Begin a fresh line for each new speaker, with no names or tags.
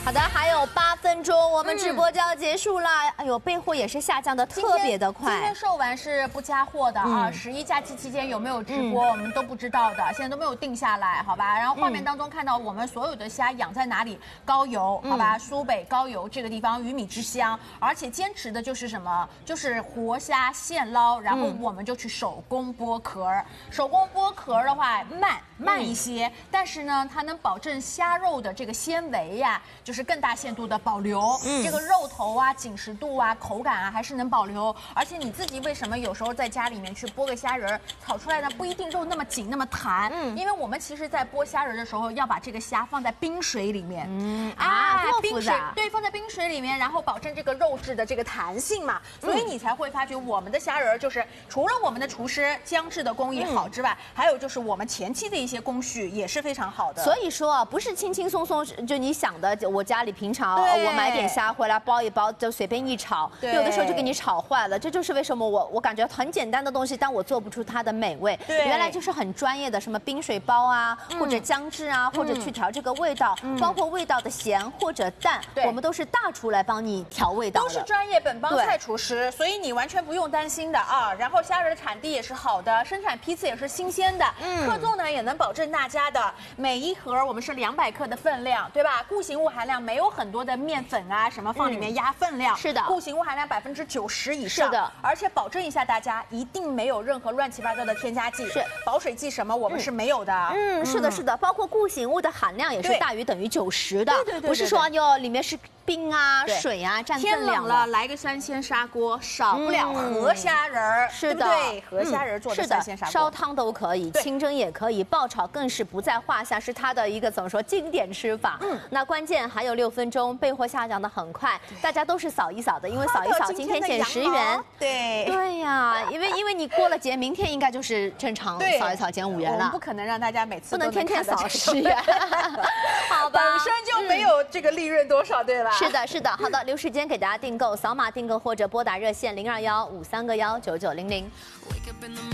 好的，还有8分钟，我们直播就要结束啦。哎呦，备货也是下降的特别的快。
今天售完是不加货的啊，11假期期间有没有直播，我们都不知道的，现在都没有定下来，好吧？然后画面当中看到我们所有的虾养在哪里？高邮，好吧？苏北高邮这个地方鱼米之乡，而且坚持的就是什么？就是活虾现捞，然后我们就去手工剥壳。手工剥壳的话慢一些，但是呢，它能保证虾肉的这个纤维呀，就是更大限度的保留，这个肉头啊、紧实度啊、口感啊还是能保留。而且你自己为什么有时候在家里面去剥个虾仁，炒出来的不一定肉那么紧那么弹？因为我们其实在剥虾仁的时候要把这个虾放在冰水里面，冰水对，放在冰水里面，然后保证这个肉质的这个弹性嘛，所以你才会发觉我们的虾仁就是除了我们的厨师姜制的工艺好之外，还有就是我们前期的一些工序也是非常好的。
所以说啊，不是轻轻松松就你想的，我家里平常我买点虾回来包一包，就随便一炒，有的时候就给你炒坏了。这就是为什么我感觉很简单的东西，但我做不出它的美味。原来就是很专业的，什么冰水包啊，或者姜制啊，或者去调这个味道，包括味道的咸或者淡，我们都是大厨来帮你调味道的，
都是专业本帮菜厨师，所以你完全不用担心的啊。然后虾仁的产地也是好的，生产批次也是新鲜的，克重呢也能保证大家的每一盒我们是200克的分量，对吧？固形物含量没有很多的面粉啊什么放里面压分量，
是的，
固形物含量90%以上，
是的，
而且保证一下大家一定没有任何乱七八糟的添加剂，
是
保水剂什么我们是没有的，
是的，是的，包括固形物的含量也是大于等于90的，
对，
不是说哟里面是冰啊、水啊占分量。
天冷了，来个3鲜砂锅，少不了河虾仁儿，
是的，
对，河虾仁做的3鲜砂锅，
烧汤都可以，清蒸也可以，爆炒更是不在话下，是它的一个怎么说经典吃法。那关键还有6分钟，备货下降的很快，大家都是扫一扫的，因为扫一扫今天减10元。对呀，因为你过了节，明天应该就是正常扫一扫减5元了。
我们不可能让大家每次
不能天天扫10元，好吧？
本身就没有这个利润多少，对吧？
是的，是的。好的，留时间给大家订购，扫码订购或者拨打热线0215319900。